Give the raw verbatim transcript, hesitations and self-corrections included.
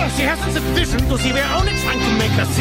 She hasn't sufficient to see we're only trying to make her see